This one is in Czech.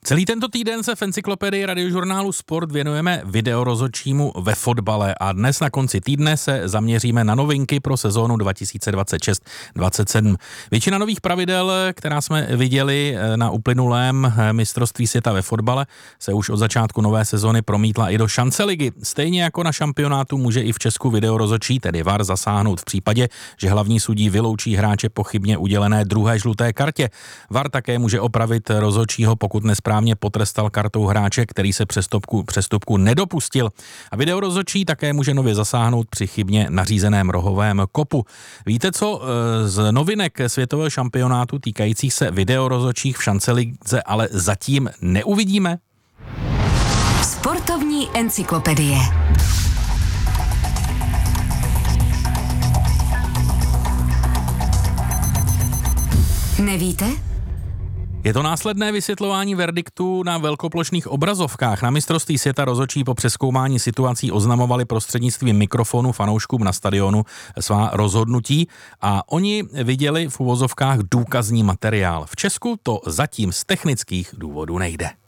Celý tento týden se v encyklopedii Radiožurnálu Sport věnujeme videorozhodčímu ve fotbale a dnes na konci týdne se zaměříme na novinky pro sezónu 2026-27. Většina nových pravidel, která jsme viděli na uplynulém mistrovství světa ve fotbale, se už od začátku nové sezóny promítla i do šance ligy. Stejně jako na šampionátu může i v Česku videorozhodčí, tedy VAR, zasáhnout v případě, že hlavní sudí vyloučí hráče po chybně udělené druhé žluté kartě. VAR také může opravit rozhodčího, pokud nesprávně potrestal kartou hráče, který se přestupku nedopustil. A videorozhodčí také může nově zasáhnout při chybně nařízeném rohovém kopu. Víte co z novinek světového šampionátu týkajících se videorozhodčích v šance lize ale zatím neuvidíme? Sportovní encyklopedie. Nevíte? Je to následné vysvětlování verdiktů na velkoplošných obrazovkách. Na mistrovství světa rozhodčí po přezkoumání situací oznamovali prostřednictvím mikrofonu fanouškům na stadionu svá rozhodnutí a oni viděli v uvozovkách důkazní materiál. V Česku to zatím z technických důvodů nejde.